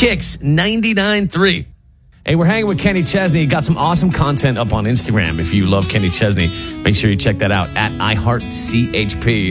Kicks 99.3. Hey, we're hanging with Kenny Chesney. Got some awesome content up on Instagram. If you love Kenny Chesney, make sure you check that out at iHeartCHP.